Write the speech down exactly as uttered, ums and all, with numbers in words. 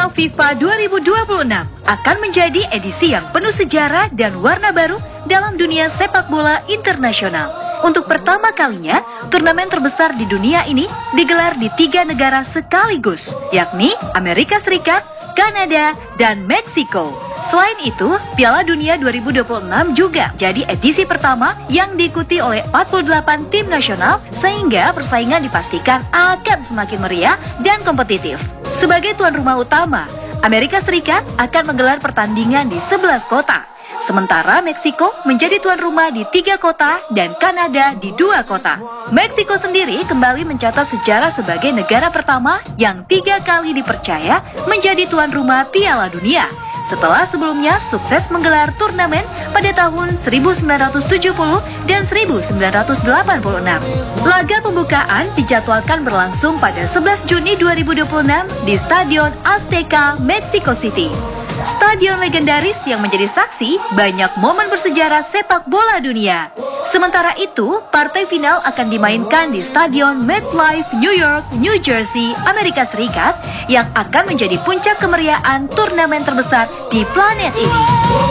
Piala FIFA dua ribu dua puluh enam akan menjadi edisi yang penuh sejarah dan warna baru dalam dunia sepak bola internasional. Untuk pertama kalinya, turnamen terbesar di dunia ini digelar di tiga negara sekaligus, yakni Amerika Serikat, Kanada, dan Meksiko. Selain itu, Piala Dunia dua ribu dua puluh enam juga jadi edisi pertama yang diikuti oleh empat puluh delapan tim nasional, sehingga persaingan dipastikan akan semakin meriah dan kompetitif. Sebagai tuan rumah utama, Amerika Serikat akan menggelar pertandingan di sebelas kota, sementara Meksiko menjadi tuan rumah di tiga kota dan Kanada di dua kota. Meksiko sendiri kembali mencatat sejarah sebagai negara pertama yang tiga kali dipercaya menjadi tuan rumah Piala Dunia, setelah sebelumnya sukses menggelar turnamen pada tahun seribu sembilan ratus tujuh puluh dan seribu sembilan ratus delapan puluh enam. Laga pembukaan dijadwalkan berlangsung pada sebelas Juni dua ribu dua puluh enam di Stadion Azteca, Mexico City. Stadion legendaris yang menjadi saksi banyak momen bersejarah sepak bola dunia. Sementara itu, partai final akan dimainkan di Stadion MetLife, New York, New Jersey, Amerika Serikat, yang akan menjadi puncak kemeriahan turnamen terbesar di planet ini.